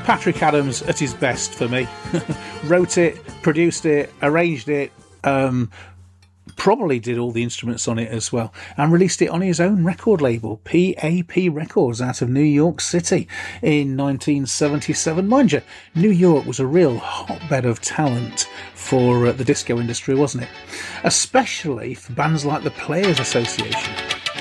Patrick Adams at his best for me. Wrote it, produced it, arranged it, probably did all the instruments on it as well, and released it on his own record label, PAP Records, out of New York City in 1977. Mind you, New York was a real hotbed of talent for the disco industry, wasn't it? Especially for bands like the Players Association.